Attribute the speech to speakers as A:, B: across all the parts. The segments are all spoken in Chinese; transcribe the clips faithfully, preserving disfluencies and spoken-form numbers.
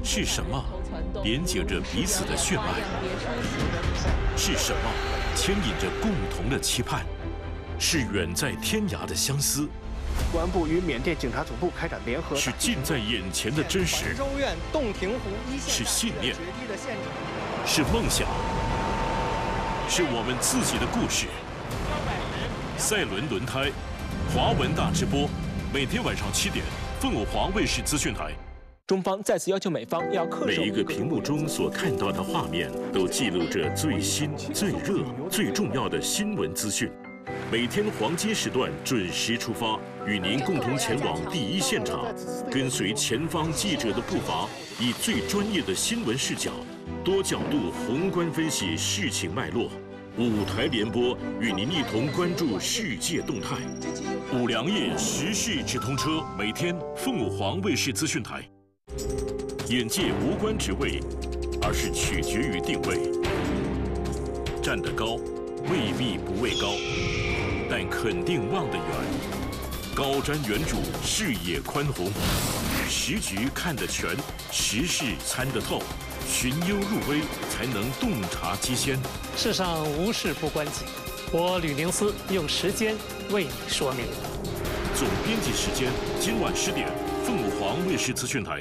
A: 是什么连接着彼此的血脉？是什么牵引着共同的期盼？是远在天涯的相思。
B: 公安部与缅甸警察总部开展联合，
A: 是近在眼前的真实，
C: 州院洞庭湖一线
A: 是信念，是梦想，是我们自己的故事。赛轮轮胎，华文大直播，每天晚上七点，凤舞华卫视资讯台。
D: 中方再次要求美方要恪守
A: 每一个屏幕中所看到的画面，都记录着最新、最热、最重要的新闻资讯。 每天黄金时段准时出发，与您共同前往第一现场，跟随前方记者的步伐，以最专业的新闻视角，多角度宏观分析事情脉络。五台联播与您一同关注世界动态。五粮液时事直通车，每天凤舞华卫视资讯台。眼界无关职位，而是取决于定位。站得高，未必不畏高。 但肯定望得远，高瞻远瞩，视野宽宏，时局看得全，时事参得透，寻幽入微，才能洞察机先。
E: 世上无事不关己，我吕宁思用时间为你说明。
A: 总编辑时间，今晚十点，凤舞华卫视资讯台。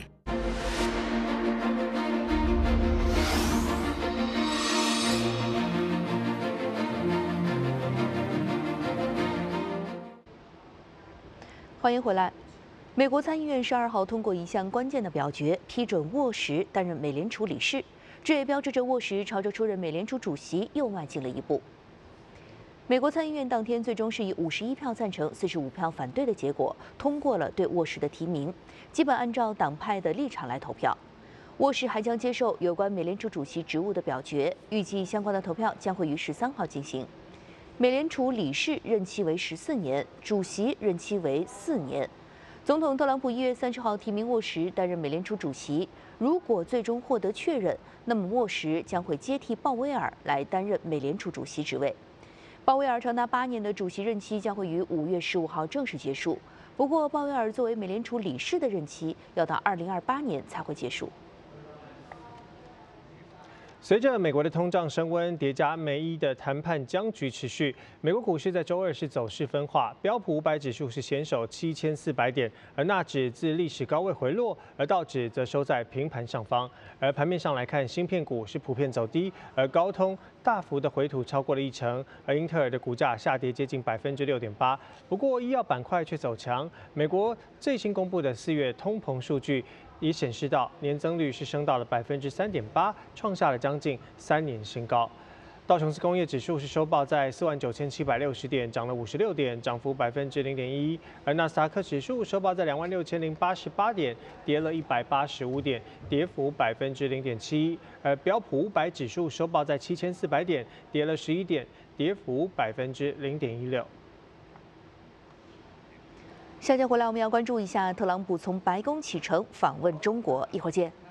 F: 欢迎回来。美国参议院十二号通过一项关键的表决，批准沃什担任美联储理事，这也标志着沃什朝着出任美联储主席又迈进了一步。美国参议院当天最终是以五十一票赞成、四十五票反对的结果，通过了对沃什的提名，基本按照党派的立场来投票。沃什还将接受有关美联储主席职务的表决，预计相关的投票将会于十三号进行。 美联储理事任期为十四年，主席任期为四年。总统特朗普一月三十号提名沃什担任美联储主席，如果最终获得确认，那么沃什将会接替鲍威尔来担任美联储主席职位。鲍威尔长达八年的主席任期将会于五月十五号正式结束，不过鲍威尔作为美联储理事的任期要到二零二八年才会结束。
G: 随着美国的通胀升温，叠加美伊的谈判僵局持续，美国股市在周二是走势分化，标普五百指数是险守七千四百点，而纳指自历史高位回落，而道指则收在平盘上方。而盘面上来看，芯片股是普遍走低，而高通大幅的回吐超过了一成，而英特尔的股价下跌接近百分之六点八。不过医药板块却走强，美国最新公布的四月通膨数据。 也显示到年增率是升到了百分之三点八，创下了将近三年新高。道琼斯工业指数是收报在四万九千七百六十点，涨了五十六点，涨幅百分之零点一。而纳斯达克指数收报在两万六千零八十八点，跌了一百八十五点，跌幅百分之零点七。而标普五百指数收报在七千四百点，跌了十一点，跌幅百分之零点一六。
F: 下节回来，我们要关注一下特朗普从白宫启程访问中国，一会儿见。